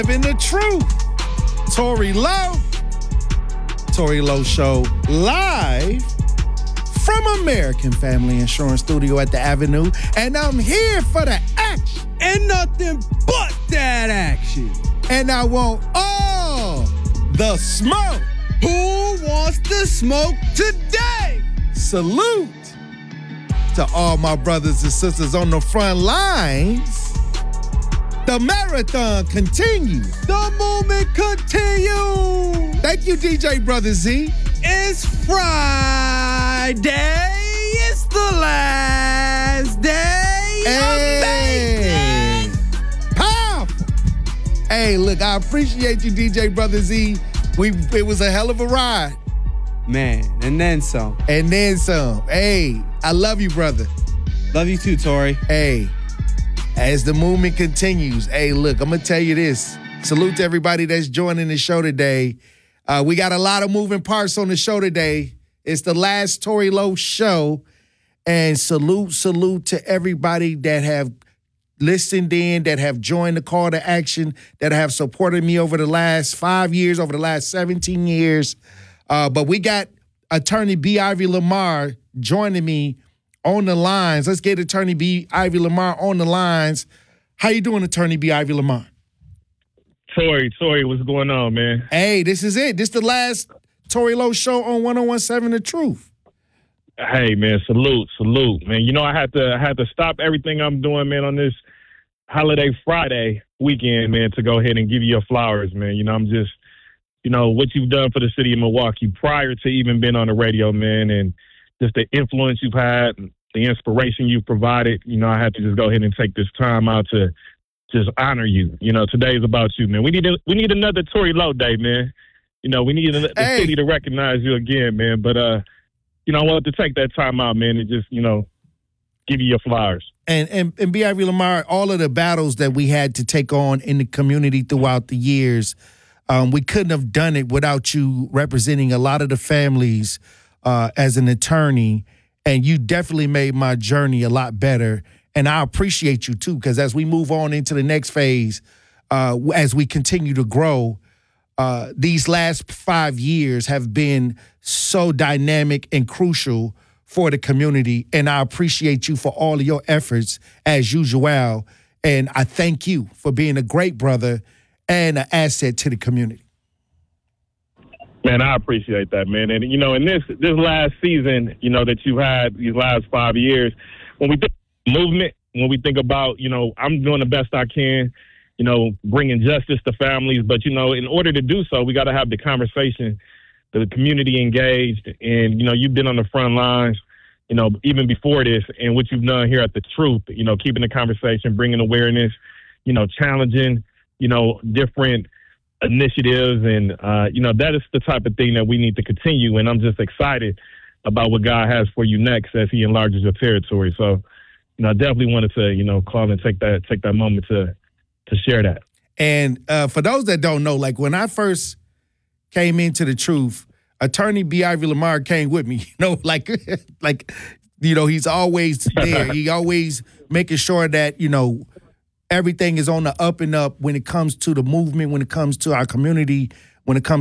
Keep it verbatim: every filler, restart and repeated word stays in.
In the truth, Tory Lowe, Tory Lowe Show live from American Family Insurance Studio at the Avenue, and I'm here for the action and nothing but that action. And I want all the smoke. Who wants the smoke today? Salute to all my brothers and sisters on the front lines. The marathon continues. The movement continues. Thank you, D J Brother Z. It's Friday. It's the last day hey. of May. Powerful. Hey, look, I appreciate you, D J Brother Z. We it was a hell of a ride. Man, and then some. And then some. Hey, I love you, brother. Love you too, Tory. Hey. As the movement continues, hey, look, I'm going to tell you this. Salute to everybody that's joining the show today. Uh, we got a lot of moving parts on the show today. It's the last Tory Lowe show. And salute, salute to everybody that have listened in, that have joined the call to action, that have supported me over the last five years, over the last seventeen years. Uh, but we got attorney B. Ivy Lamar joining me on the lines. Let's get attorney B. Ivy Lamar on the lines. How you doing, attorney B. Ivy Lamar? Tory, Tory, what's going on, man? Hey, this is it. This is the last Tory Lowe show on one oh one seven The Truth. Hey, man, salute, salute, man. You know, I had to I had to stop everything I'm doing, man, on this holiday Friday weekend, man, to go ahead and give you your flowers, man. You know, I'm just, you know, what you've done for the city of Milwaukee prior to even being on the radio, man, and just the influence you've had, the inspiration you've provided. You know, I had to just go ahead and take this time out to just honor you. You know, today is about you, man. We need a, we need another Tory Lowe day, man. You know, we need a, the hey. city to recognize you again, man. But, uh, you know, I wanted to take that time out, man, and just, you know, give you your flowers. And, and, and B. Ivy Lamar, all of the battles that we had to take on in the community throughout the years, um, we couldn't have done it without you representing a lot of the families Uh, as an attorney, and you definitely made my journey a lot better. And I appreciate you too, because as we move on into the next phase, uh, as we continue to grow, uh, these last five years have been so dynamic and crucial for the community. And I appreciate you for all of your efforts as usual. And I thank you for being a great brother and an asset to the community. Man, I appreciate that, man. And, you know, in this this last season, you know, that you had these last five years, when we think movement, when we think about, you know, I'm doing the best I can, you know, bringing justice to families. But, you know, in order to do so, we got to have the conversation, the community engaged. And, you know, you've been on the front lines, you know, even before this, and what you've done here at The Truth, you know, keeping the conversation, bringing awareness, you know, challenging, you know, different initiatives, and uh, you know, that is the type of thing that we need to continue. And I'm just excited about what God has for you next as He enlarges your territory. So, you know, I definitely wanted to, you know, call and take that take that moment to to share that. And uh, for those that don't know, like when I first came into The Truth, attorney B. Ivy Lamar came with me. You know, like like you know, he's always there. He always making sure that, you know, everything is on the up and up when it comes to the movement, when it comes to our community, when it comes